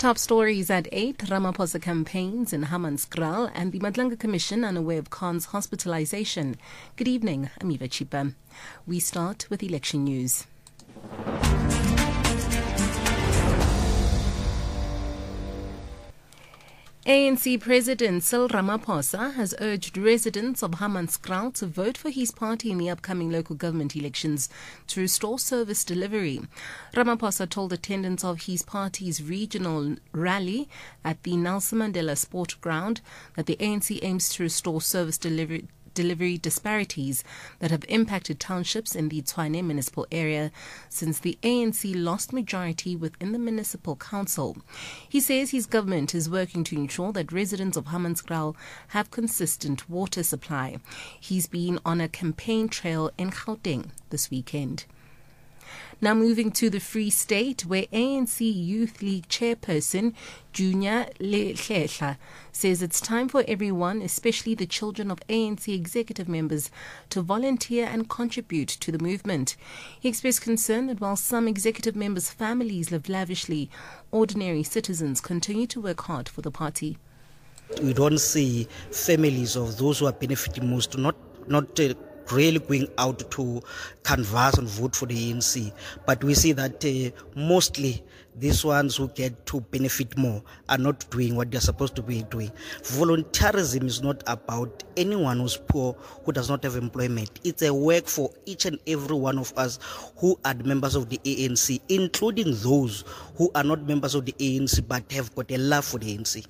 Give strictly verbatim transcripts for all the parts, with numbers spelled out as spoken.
Top stories at eight. Ramaphosa campaigns in Hammanskraal and the Madlanga Commission unaware of Khan's hospitalization. Good evening, I'm Eva Chipa. We start with election news. A N C President Cyril Ramaphosa has urged residents of Hammanskraal to vote for his party in the upcoming local government elections to restore service delivery. Ramaphosa told attendants of his party's regional rally at the Nelson Mandela Sport Ground that the A N C aims to restore service delivery delivery disparities that have impacted townships in the Tshwane municipal area since the A N C lost majority within the municipal council. He says his government is working to ensure that residents of Hammanskraal have consistent water supply. He's been on a campaign trail in Gauteng this weekend. Now moving to the Free State, where A N C Youth League chairperson Junior Lehlehla says it's time for everyone, especially the children of A N C executive members, to volunteer and contribute to the movement. He expressed concern that while some executive members' families live lavishly, ordinary citizens continue to work hard for the party. We don't see families of those who are benefiting most not not uh, really going out to canvass and vote for the A N C. But we see that uh, mostly these ones who get to benefit more are not doing what they're supposed to be doing. Volunteerism is not about anyone who's poor, who does not have employment. It's a work for each and every one of us who are members of the A N C, including those who are not members of the A N C but have got a love for the A N C.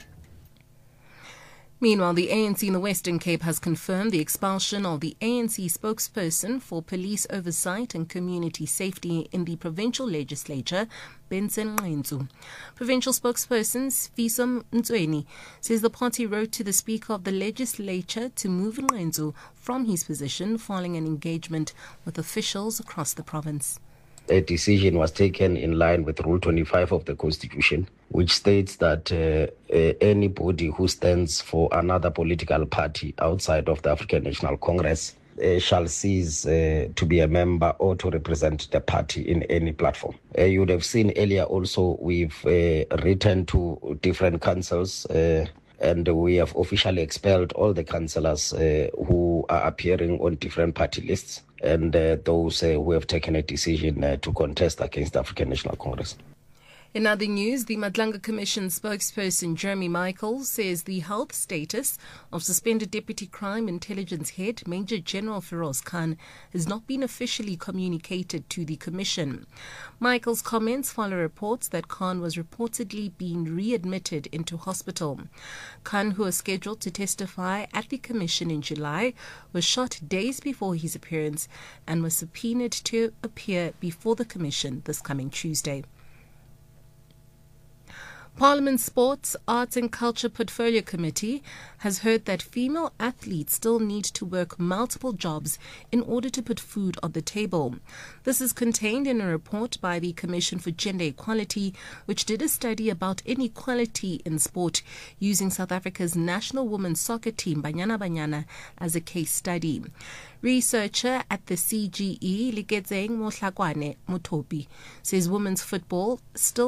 Meanwhile, the A N C in the Western Cape has confirmed the expulsion of the A N C spokesperson for police oversight and community safety in the provincial legislature, Benson Ngqenzu. Provincial spokesperson Fiso Mtsweni says the party wrote to the Speaker of the legislature to move Ngqenzu from his position following an engagement with officials across the province. A decision was taken in line with Rule twenty-five of the Constitution, which states that uh, uh, anybody who stands for another political party outside of the African National Congress uh, shall cease uh, to be a member or to represent the party in any platform. Uh, you would have seen earlier also we've uh, written to different councils uh, and we have officially expelled all the councillors uh, who are appearing on different party lists and uh, those uh, who have taken a decision uh, to contest against the African National Congress. In other news, the Madlanga Commission spokesperson Jeremy Michaels says the health status of suspended Deputy Crime Intelligence Head Major General Feroz Khan has not been officially communicated to the Commission. Michaels' comments follow reports that Khan was reportedly being readmitted into hospital. Khan, who was scheduled to testify at the Commission in July, was shot days before his appearance and was subpoenaed to appear before the Commission this coming Tuesday. Parliament's Sports, Arts and Culture Portfolio Committee has heard that female athletes still need to work multiple jobs in order to put food on the table. This is contained in a report by the Commission for Gender Equality, which did a study about inequality in sport using South Africa's national women's soccer team, Banyana Banyana, as a case study. Researcher at the C G E, Liketseng Mohlakwane Motopi, says women's football still